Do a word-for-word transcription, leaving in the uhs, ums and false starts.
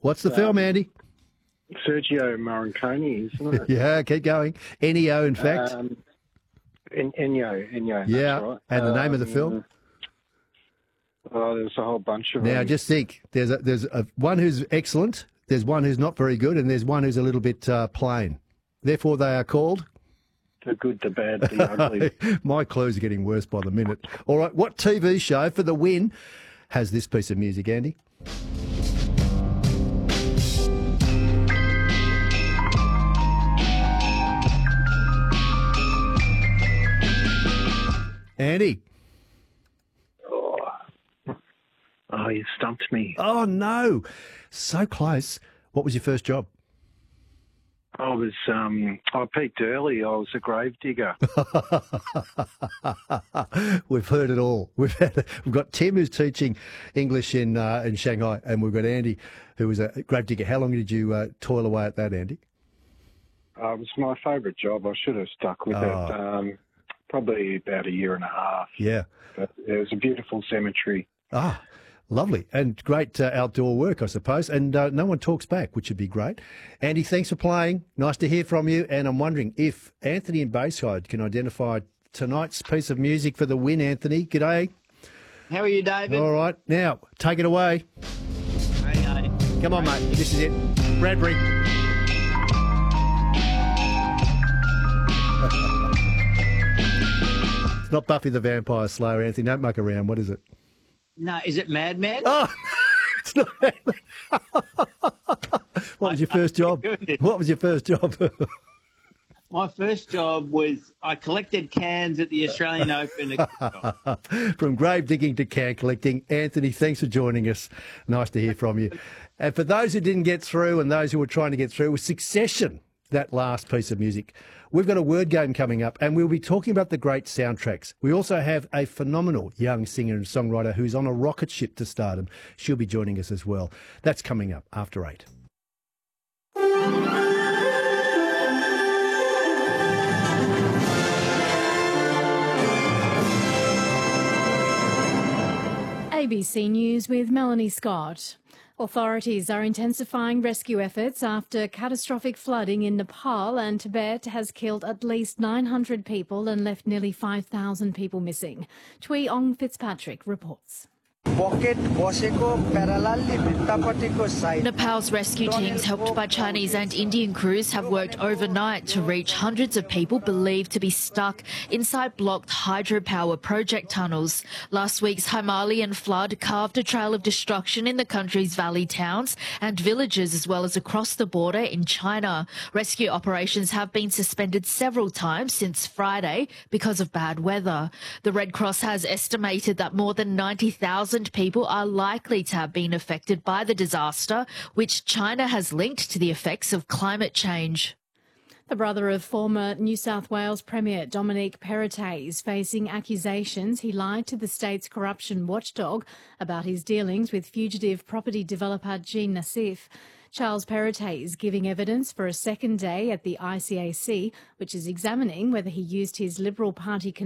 What's the um, film, Andy? Sergio Morricone, isn't it? Yeah, keep going. Ennio, in fact. Um, en- Ennio, Ennio. Yeah, that's right. and the um, name of the film? Oh, there's a whole bunch of Now, them. just think. There's a, there's a, one who's excellent, there's one who's not very good, and there's one who's a little bit uh, plain. Therefore, they are called... The good, the bad, the ugly. My clues are getting worse by the minute. All right, what T V show for the win has this piece of music, Andy? Andy. Oh. oh, you stumped me. Oh, no. So close. What was your first job? I was, um, I peaked early. I was a grave digger. We've heard it all. We've had, we've got Tim who's teaching English in uh, in Shanghai, and we've got Andy who was a grave digger. How long did you uh, toil away at that, Andy? Uh, it was my favourite job. I should have stuck with oh. it. Um, probably about a year and a half. Yeah. But it was a beautiful cemetery. Ah. Lovely and great uh, outdoor work, I suppose, and uh, no one talks back, which would be great. Andy, thanks for playing. Nice to hear from you, and I'm wondering if Anthony in Bayside can identify tonight's piece of music for the win. Anthony, g'day. How are you, David? All right, now, take it away. Hey, hey. Come on, mate, this is it. Bradbury. It's not Buffy the Vampire Slayer, Anthony, don't muck around. What is it? No, is it Mad Men? Oh, it's not Mad Men. What was your first job? What was your first job? My first job was I collected cans at the Australian Open. From grave digging to can collecting. Anthony, thanks for joining us. Nice to hear from you. And for those who didn't get through and those who were trying to get through, was Succession, that last piece of music. We've got a word game coming up, and we'll be talking about the great soundtracks. We also have a phenomenal young singer and songwriter who's on a rocket ship to stardom. She'll be joining us as well. That's coming up after eight. A B C News with Melanie Scott. Authorities are intensifying rescue efforts after catastrophic flooding in Nepal and Tibet has killed at least nine hundred people and left nearly five thousand people missing. Tui Ong Fitzpatrick reports. Nepal's rescue teams, helped by Chinese and Indian crews, have worked overnight to reach hundreds of people believed to be stuck inside blocked hydropower project tunnels. Last week's Himalayan flood carved a trail of destruction in the country's valley towns and villages, as well as across the border in China. Rescue operations have been suspended several times since Friday because of bad weather. The Red Cross has estimated that more than ninety thousand people are likely to have been affected by the disaster, which China has linked to the effects of climate change. The brother of former New South Wales Premier Dominic Perrottet is facing accusations he lied to the state's corruption watchdog about his dealings with fugitive property developer Jean Nassif. Charles Perrottet is giving evidence for a second day at the I C A C, which is examining whether he used his Liberal Party